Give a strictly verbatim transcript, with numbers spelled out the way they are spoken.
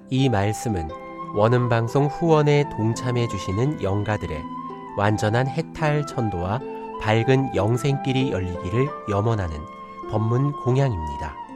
이 말씀은 원음방송 후원에 동참해 주시는 영가들의 완전한 해탈 천도와 밝은 영생길이 열리기를 염원하는 법문 공양입니다.